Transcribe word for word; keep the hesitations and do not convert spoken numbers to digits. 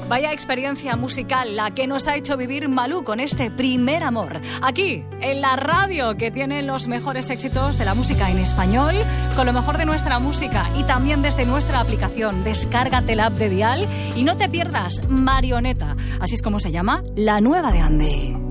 Vaya experiencia musical la que nos ha hecho vivir Malú con este Primer Amor. Aquí, en la radio, que tiene los mejores éxitos de la música en español, con lo mejor de nuestra música y también desde nuestra aplicación. Descárgate la app de Dial y no te pierdas Marioneta. Así es como se llama, la nueva de Ande.